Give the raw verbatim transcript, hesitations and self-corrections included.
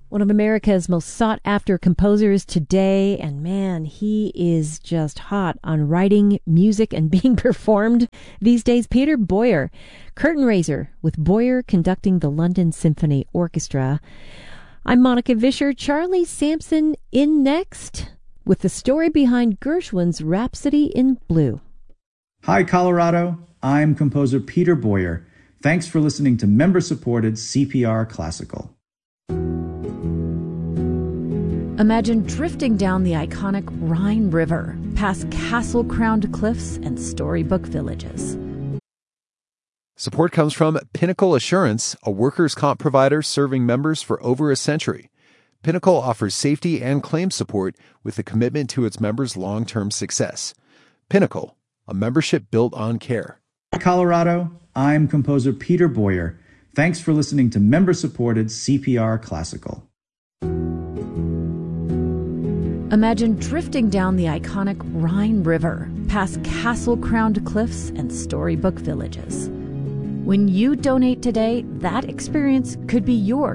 One of America's most sought-after composers today, and man, he is just hot on writing music and being performed these days. Peter Boyer, curtain raiser with Boyer conducting the London Symphony Orchestra. I'm Monica Vischer. Charlie Sampson in next with the story behind Gershwin's Rhapsody in Blue. Hi, Colorado. I'm composer Peter Boyer. Thanks for listening to member-supported C P R Classical. Imagine drifting down the iconic Rhine River, past castle-crowned cliffs and storybook villages. Support comes from Pinnacle Assurance, a workers' comp provider serving members for over a century. Pinnacle offers safety and claim support with a commitment to its members' long-term success. Pinnacle, a membership built on care. Hi, Colorado. I'm composer Peter Boyer. Thanks for listening to member-supported C P R Classical. Imagine drifting down the iconic Rhine River, past castle-crowned cliffs and storybook villages. When you donate today, that experience could be yours.